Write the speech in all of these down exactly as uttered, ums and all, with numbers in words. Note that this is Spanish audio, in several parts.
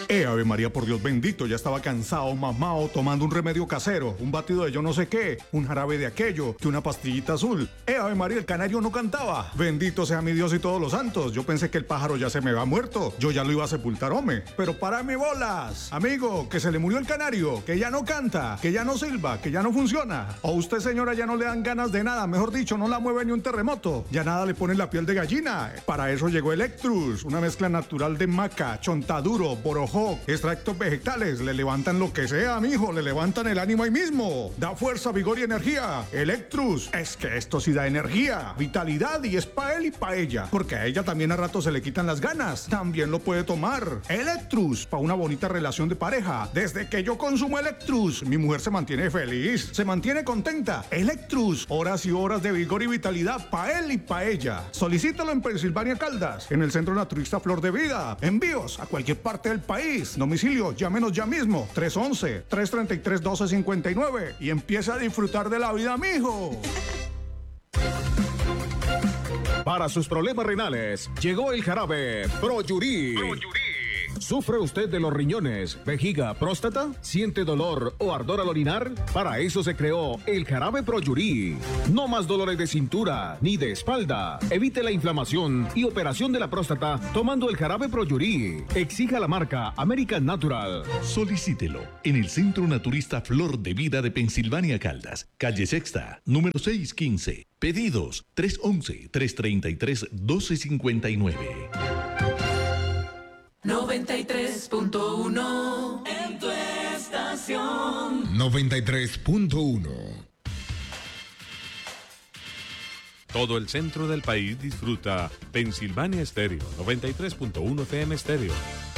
Eh, Ave María, por Dios bendito, ya estaba cansado, mamado, tomando un remedio casero, un batido de yo no sé qué, un jarabe de aquello, que una pastillita azul. Eh, Ave María, el canario no cantaba. Bendito sea mi Dios y todos los santos. Yo pensé que el pájaro ya se me había muerto. Yo ya lo iba a sepultar, hombre. Pero para mi bolas, amigo, que se le murió el canario, que ya no canta, que ya no silba, que ya no funciona. O usted, señora, ya no le dan ganas de nada, mejor dicho, no la mueve ni un terremoto. Ya nada le pone la piel de gallina. Para eso llegó Electrus, una mezcla natural de maca, chontaduro, borojó, extractos vegetales, le levantan lo que sea, mijo, le levantan el ánimo ahí mismo. Da fuerza, vigor y energía. Electrus, es que esto sí da energía, vitalidad y es pa' él y pa' ella. Porque a ella también a rato se le quitan las ganas. También lo puede tomar. Electrus, pa' una bonita relación de pareja. Desde que yo consumo Electrus, mi mujer se mantiene feliz, se mantiene contenta. Electrus, horas y horas de vigor y vitalidad pa' él y pa' ella. Solicítalo en Pensilvania Caldas, en el Centro Naturista Flor de Vida. Envíos a cualquier parte del país. Domicilio, llámenos ya mismo, tres once, tres treinta y tres, doce cincuenta y nueve y empieza a disfrutar de la vida, mijo. Para sus problemas renales, llegó el jarabe Proyurí. Proyurí. ¿Sufre usted de los riñones, vejiga, próstata? ¿Siente dolor o ardor al orinar? Para eso se creó el jarabe Proyurí. No más dolores de cintura ni de espalda. Evite la inflamación y operación de la próstata tomando el jarabe Proyurí. Exija la marca American Natural. Solicítelo en el Centro Naturista Flor de Vida de Pensilvania Caldas, calle Sexta, número seiscientos quince. Pedidos tres once, tres treinta y tres, doce cincuenta y nueve. noventa y tres punto uno en tu estación. noventa y tres punto uno. Todo el centro del país disfruta Pensilvania Estéreo, noventa y tres punto uno F M Estéreo.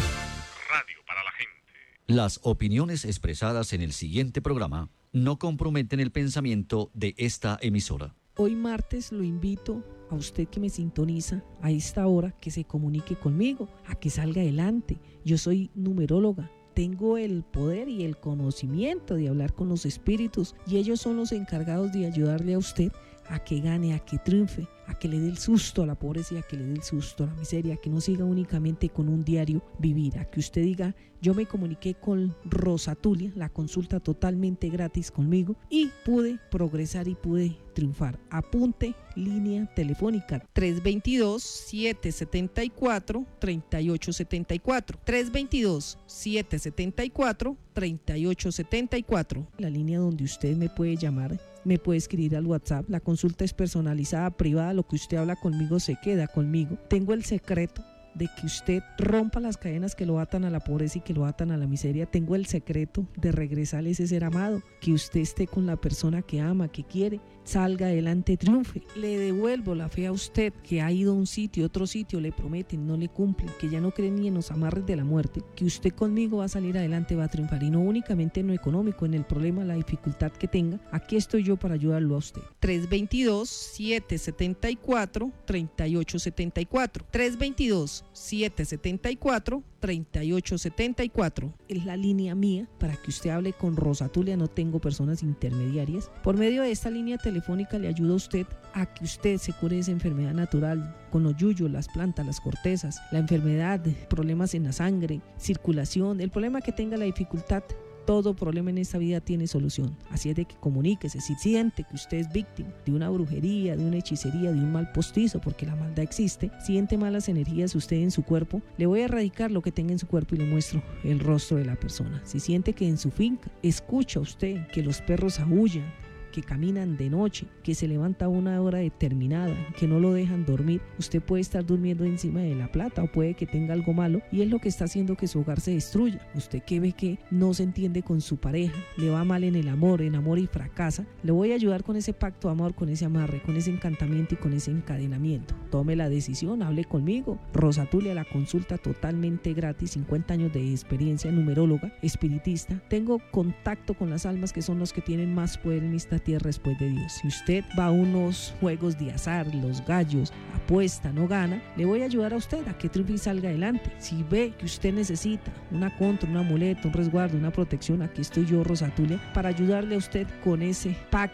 Radio para la gente. Las opiniones expresadas en el siguiente programa no comprometen el pensamiento de esta emisora. Hoy martes lo invito a usted que me sintoniza a esta hora que se comunique conmigo, a que salga adelante. Yo soy numeróloga, tengo el poder y el conocimiento de hablar con los espíritus y ellos son los encargados de ayudarle a usted a que gane, a que triunfe, a que le dé el susto a la pobreza y a que le dé el susto a la miseria, que no siga únicamente con un diario vivir, a que usted diga, yo me comuniqué con Rosa Tulia, la consulta totalmente gratis conmigo y pude progresar y pude triunfar. Apunte, línea telefónica tres dos dos, siete siete cuatro, tres ocho siete cuatro, tres dos dos, siete siete cuatro, tres ocho siete cuatro, la línea donde usted me puede llamar, me puede escribir al WhatsApp. La consulta es personalizada, privada, lo que usted habla conmigo se queda conmigo. Tengo el secreto de que usted rompa las cadenas que lo atan a la pobreza y que lo atan a la miseria. Tengo el secreto de regresarle ese ser amado, que usted esté con la persona que ama, que quiere, salga adelante, triunfe. Le devuelvo la fe a usted que ha ido a un sitio, otro sitio, le prometen, no le cumplen, que ya no creen ni en los amarres de la muerte, que usted conmigo va a salir adelante, va a triunfar, y no únicamente en lo económico, en el problema, la dificultad que tenga. Aquí estoy yo para ayudarlo a usted. tres dos dos, siete siete cuatro, tres ocho siete cuatro, tres dos dos, siete siete cuatro, tres ocho siete cuatro es la línea mía para que usted hable con Rosa Tulia. No tengo personas intermediarias. Por medio de esta línea telefónica le ayuda a usted a que usted se cure de esa enfermedad natural con los yuyos, las plantas, las cortezas, la enfermedad, problemas en la sangre, circulación, el problema que tenga, la dificultad. Todo problema en esta vida tiene solución. Así es de que comuníquese. Si siente que usted es víctima de una brujería, de una hechicería, de un mal postizo, porque la maldad existe, siente malas energías usted en su cuerpo, le voy a erradicar lo que tenga en su cuerpo y le muestro el rostro de la persona. Si siente que en su finca escucha usted que los perros aúllan, que caminan de noche, que se levanta a una hora determinada, que no lo dejan dormir, usted puede estar durmiendo encima de la plata o puede que tenga algo malo y es lo que está haciendo que su hogar se destruya. Usted que ve que no se entiende con su pareja, le va mal en el amor, enamora y fracasa, le voy a ayudar con ese pacto de amor, con ese amarre, con ese encantamiento y con ese encadenamiento. Tome la decisión, hable conmigo. Rosa Tulia, la consulta totalmente gratis, cincuenta años de experiencia, numeróloga, espiritista. Tengo contacto con las almas que son los que tienen más poder en esta tierra después de Dios. Si usted va a unos juegos de azar, los gallos, apuesta, no gana, le voy a ayudar a usted a que triunfe y salga adelante. Si ve que usted necesita una contra, un amuleto, un resguardo, una protección, aquí estoy yo, Rosa Tulia, para ayudarle a usted con ese pacto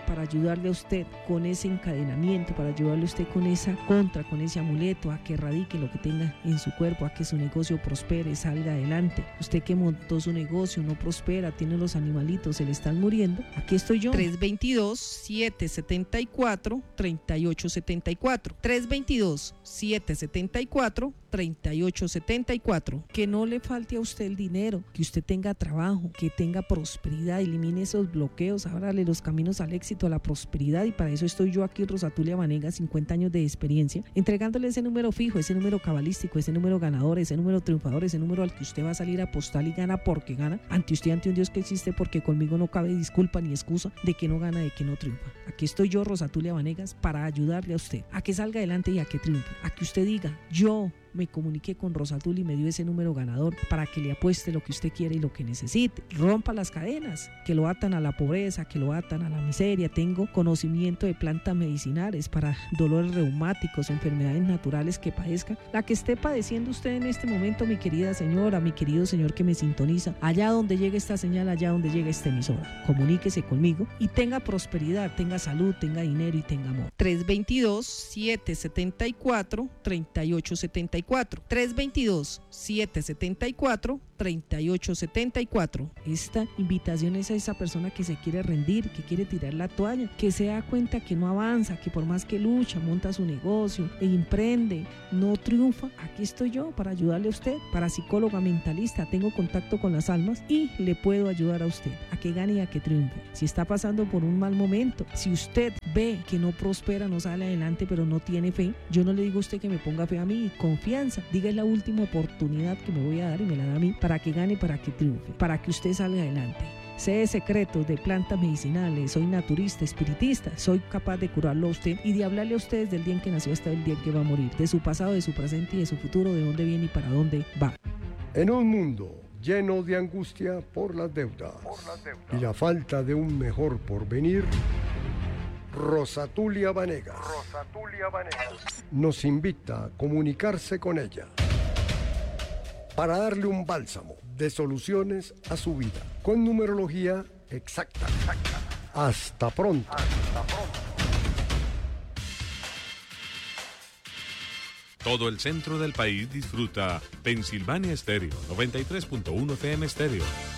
para ayudarle a usted con ese encadenamiento, para ayudarle a usted con esa contra, con ese amuleto, a que erradique lo que tenga en su cuerpo, a que su negocio prospere, salga adelante. Usted que montó su negocio, no prospera, tiene los animalitos, se le están muriendo. Aquí estoy yo. tres dos dos, siete siete cuatro, tres ocho siete cuatro. tres dos dos, siete siete cuatro, tres ocho siete cuatro. Que no le falte a usted el dinero, que usted tenga trabajo, que tenga prosperidad, elimine esos bloqueos, ábrale los caminos al éxito, a la prosperidad, y para eso estoy yo aquí, Rosatulia Vanegas, cincuenta años de experiencia, entregándole ese número fijo, ese número cabalístico, ese número ganador, ese número triunfador, ese número al que usted va a salir a apostar y gana porque gana, ante usted, ante un Dios que existe, porque conmigo no cabe disculpa ni excusa de que no gana, de que no triunfa. Aquí estoy yo, Rosatulia Vanegas, para ayudarle a usted a que salga adelante y a que triunfe, a que usted diga: yo me comuniqué con Rosatul y me dio ese número ganador para que le apueste lo que usted quiere y lo que necesite. Rompa las cadenas que lo atan a la pobreza, que lo atan a la miseria. Tengo conocimiento de plantas medicinales para dolores reumáticos, enfermedades naturales que padezca, la que esté padeciendo usted en este momento, mi querida señora, mi querido señor que me sintoniza, allá donde llegue esta señal, allá donde llegue esta emisora. Comuníquese conmigo y tenga prosperidad, tenga salud, tenga dinero y tenga amor. tres dos dos, siete siete cuatro, tres ocho siete cuatro. tres dos dos, siete siete cuatro, tres ocho siete cuatro. Esta invitación es a esa persona que se quiere rendir, que quiere tirar la toalla, que se da cuenta que no avanza, que por más que lucha, monta su negocio e emprende, no triunfa. Aquí estoy yo para ayudarle a usted, para psicóloga mentalista, tengo contacto con las almas y le puedo ayudar a usted a que gane y a que triunfe. Si está pasando por un mal momento, si usted ve que no prospera, no sale adelante, pero no tiene fe, yo no le digo a usted que me ponga fe a mí, confianza, diga: es la última oportunidad que me voy a dar y me la da a mí para que gane, para que triunfe, para que usted salga adelante. Sé secretos de plantas medicinales, soy naturista, espiritista, soy capaz de curarlo a usted y de hablarle a usted desde el día en que nació hasta el día en que va a morir, de su pasado, de su presente y de su futuro, de dónde viene y para dónde va. En un mundo lleno de angustia por las deudas, por las deudas. y la falta de un mejor porvenir, Rosatulia Vanegas, Rosatulia Vanegas nos invita a comunicarse con ella para darle un bálsamo de soluciones a su vida, con numerología exacta. exacta. Hasta pronto. Hasta pronto. Todo el centro del país disfruta Pensilvania Estéreo, noventa y tres punto uno F M Estéreo.